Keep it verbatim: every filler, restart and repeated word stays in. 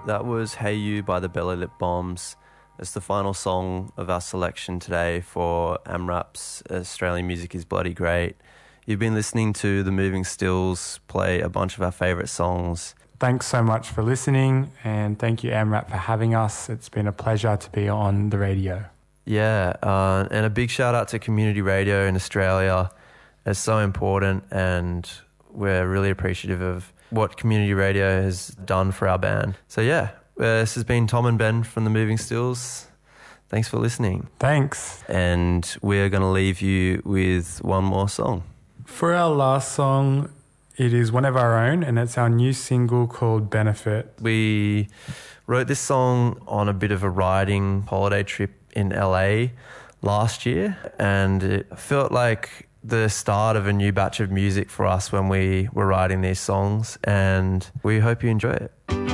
That was Hey You by the Belly Lip Bombs. It's the final song of our selection today for AMRAP's Australian Music is Bloody Great. You've been listening to The Moving Stills play a bunch of our favourite songs. Thanks so much for listening, and thank you, AMRAP, for having us. It's been a pleasure to be on the radio. Yeah, uh, and a big shout out to community radio in Australia. It's so important, and we're really appreciative of what community radio has done for our band. So yeah, uh, this has been Tom and Ben from The Moving Stills. Thanks for listening. Thanks. And we're going to leave you with one more song. For our last song, it is one of our own, and it's our new single called Benefit. We wrote this song on a bit of a riding holiday trip in L A last year, and it felt like the start of a new batch of music for us when we were writing these songs, and we hope you enjoy it.